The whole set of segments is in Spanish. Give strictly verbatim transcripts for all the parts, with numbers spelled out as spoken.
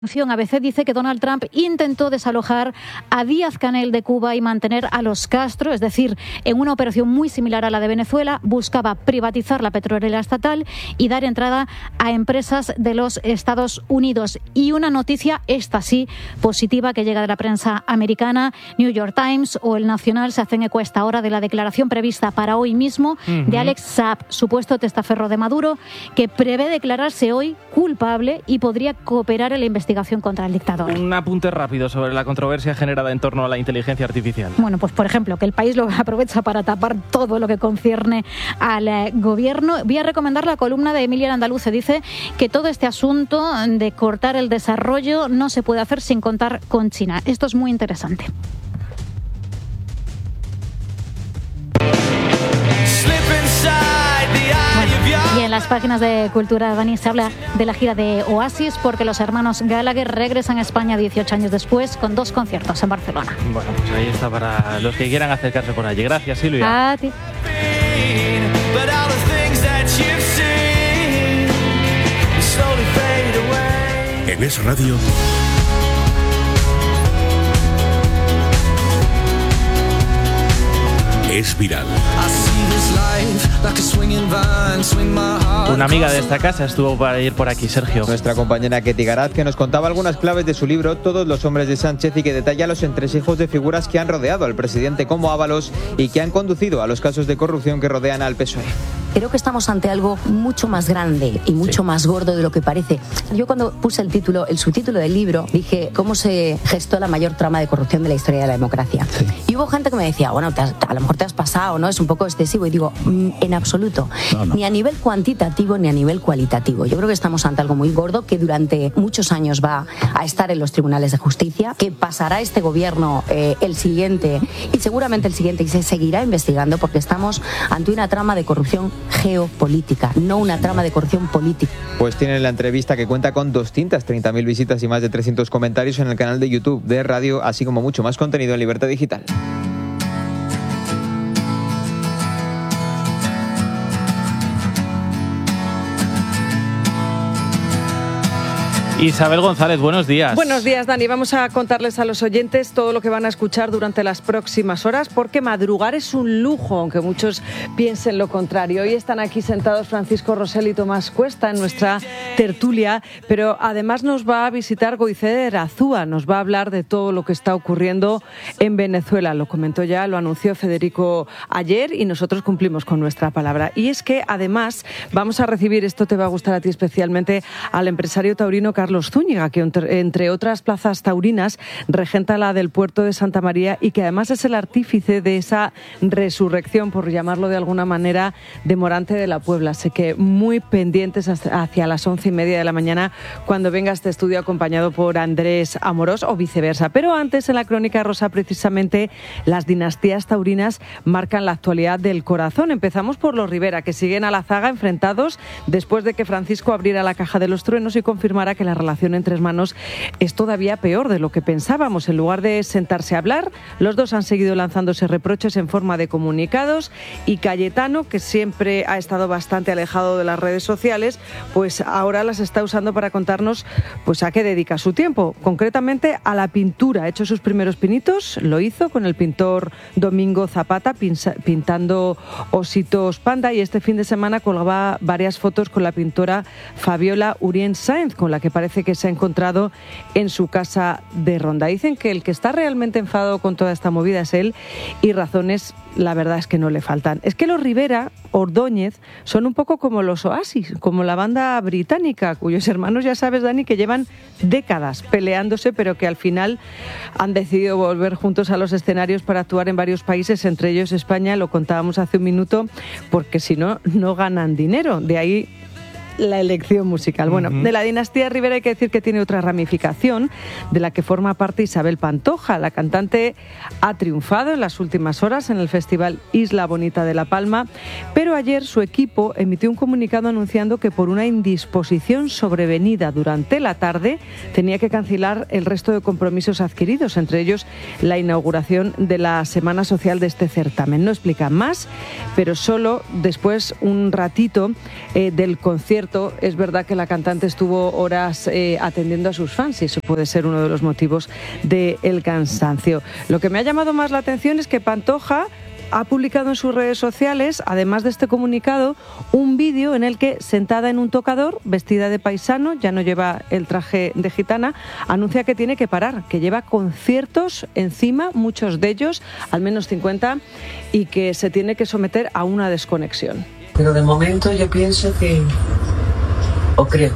A B C dice que Donald Trump intentó desalojar a Díaz-Canel de Cuba y mantener a los Castro, es decir, en una operación muy similar a la de Venezuela, buscaba privatizar la petrolera estatal y dar entrada a empresas de los Estados Unidos. Y una noticia, esta sí, positiva, que llega de la prensa americana. New York Times o El Nacional se hacen eco a esta hora de la declaración prevista para hoy mismo uh-huh. de Alex Saab, supuesto testaferro de Maduro, que prevé declararse hoy culpable y podría cooperar en la investigación contra el dictador. Un apunte rápido sobre la controversia generada en torno a la inteligencia artificial. Bueno, pues por ejemplo, que el país lo aprovecha para tapar todo lo que concierne al eh, gobierno. Voy a recomendar la columna de Emilia Landaluce. Dice que todo este asunto de cortar el desarrollo no se puede hacer sin contar con China. Esto es muy interesante. Y en las páginas de Cultura, Dani, se habla de la gira de Oasis porque los hermanos Gallagher regresan a España dieciocho años después con dos conciertos en Barcelona. Bueno, pues ahí está para los que quieran acercarse por allí. Gracias, Silvia. A ti. En Es Radio. Es viral. Una amiga de esta casa estuvo para ir por aquí, Sergio. Nuestra compañera Ketty Garat, que nos contaba algunas claves de su libro Todos los hombres de Sánchez y que detalla los entresijos de figuras que han rodeado al presidente como Ábalos y que han conducido a los casos de corrupción que rodean al P S O E. Creo que estamos ante algo mucho más grande y mucho sí. más gordo de lo que parece. Yo cuando puse el título, el subtítulo del libro, dije cómo se gestó la mayor trama de corrupción de la historia de la democracia. Sí. Y hubo gente que me decía, bueno, te has, a lo mejor te has pasado, ¿no? Es un poco excesivo. Y digo, en absoluto. No, no. Ni a nivel cuantitativo ni a nivel cualitativo. Yo creo que estamos ante algo muy gordo que durante muchos años va a estar en los tribunales de justicia, que pasará este gobierno, eh, el siguiente y seguramente el siguiente, y se seguirá investigando porque estamos ante una trama de corrupción geopolítica, no una trama de corrupción política. Pues tienen la entrevista que cuenta con doscientas treinta mil visitas y más de trescientos comentarios en el canal de YouTube de Radio, así como mucho más contenido en Libertad Digital. Isabel González, buenos días. Buenos días, Dani. Vamos a contarles a los oyentes todo lo que van a escuchar durante las próximas horas, porque madrugar es un lujo, aunque muchos piensen lo contrario. Hoy están aquí sentados Francisco Rosell y Tomás Cuesta en nuestra tertulia, pero además nos va a visitar Goizede Erazúa, nos va a hablar de todo lo que está ocurriendo en Venezuela. Lo comentó ya, lo anunció Federico ayer y nosotros cumplimos con nuestra palabra. Y es que además vamos a recibir, esto te va a gustar a ti especialmente, al empresario taurino Carlos Carlos Zúñiga, que entre otras plazas taurinas regenta la del puerto de Santa María y que además es el artífice de esa resurrección, por llamarlo de alguna manera, de Morante de la Puebla. Así que muy pendientes hacia las once y media de la mañana cuando venga a este estudio acompañado por Andrés Amorós o viceversa. Pero antes, en la Crónica Rosa, precisamente las dinastías taurinas marcan la actualidad del corazón. Empezamos por los Rivera, que siguen a la zaga enfrentados después de que Francisco abriera la caja de los truenos y confirmara que la relación entre hermanos es todavía peor de lo que pensábamos. En lugar de sentarse a hablar, los dos han seguido lanzándose reproches en forma de comunicados y Cayetano, que siempre ha estado bastante alejado de las redes sociales, pues ahora las está usando para contarnos pues a qué dedica su tiempo, concretamente a la pintura. Ha hecho sus primeros pinitos, lo hizo con el pintor Domingo Zapata pintando ositos panda, y este fin de semana colgaba varias fotos con la pintora Fabiola Urien Sáenz, con la que parece que se ha encontrado en su casa de Ronda. Dicen que el que está realmente enfadado con toda esta movida es él, y razones la verdad es que no le faltan. Es que los Rivera Ordóñez son un poco como los Oasis, como la banda británica, cuyos hermanos, ya sabes, Dani, que llevan décadas peleándose, pero que al final han decidido volver juntos a los escenarios para actuar en varios países, entre ellos España. Lo contábamos hace un minuto, porque si no, no ganan dinero. De ahí la elección musical. Bueno, uh-huh. de la dinastía Rivera hay que decir que tiene otra ramificación de la que forma parte Isabel Pantoja. La cantante ha triunfado en las últimas horas en el Festival Isla Bonita de La Palma, pero ayer su equipo emitió un comunicado anunciando que por una indisposición sobrevenida durante la tarde tenía que cancelar el resto de compromisos adquiridos, entre ellos la inauguración de la Semana Social de este certamen. No explica más, pero solo después, un ratito eh, del concierto concierto, es verdad que la cantante estuvo horas eh, atendiendo a sus fans y eso puede ser uno de los motivos del cansancio. Lo que me ha llamado más la atención es que Pantoja ha publicado en sus redes sociales, además de este comunicado, un vídeo en el que, sentada en un tocador, vestida de paisano, ya no lleva el traje de gitana, anuncia que tiene que parar, que lleva conciertos encima, muchos de ellos, al menos cincuenta, y que se tiene que someter a una desconexión. Pero de momento yo pienso que, o creo,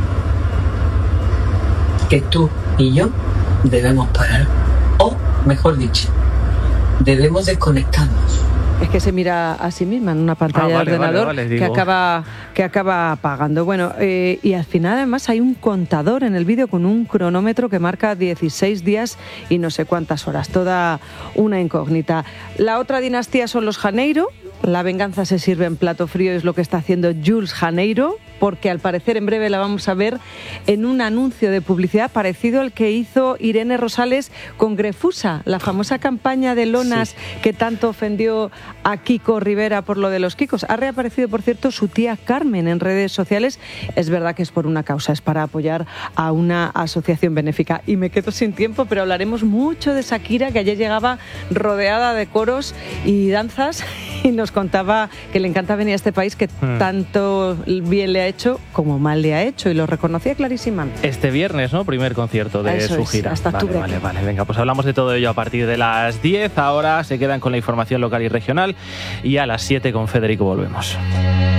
que tú y yo debemos parar, o mejor dicho, debemos desconectarnos. Es que se mira a sí misma en una pantalla ah, vale, de ordenador vale, vale, que acaba que acaba apagando. Bueno, eh, y al final además hay un contador en el vídeo con un cronómetro que marca dieciséis días y no sé cuántas horas. Toda una incógnita. La otra dinastía son los Janeiro. La venganza se sirve en plato frío, es lo que está haciendo Jules Janeiro, porque al parecer en breve la vamos a ver en un anuncio de publicidad parecido al que hizo Irene Rosales con Grefusa, la famosa campaña de lonas sí. que tanto ofendió a Kiko Rivera por lo de los Kikos. Ha reaparecido, por cierto, su tía Carmen en redes sociales. Es verdad que es por una causa, es para apoyar a una asociación benéfica. Y me quedo sin tiempo, pero hablaremos mucho de Shakira, que ayer llegaba rodeada de coros y danzas y nos contaba que le encanta venir a este país, que mm. tanto bien le ha hecho como mal le ha hecho, y lo reconocía clarísimamente. Este viernes, ¿no? Primer concierto de Eso su es, gira. Hasta vale, octubre. Vale, vale, venga, pues hablamos de todo ello a partir de las diez. Ahora se quedan con la información local y regional y a las siete con Federico volvemos.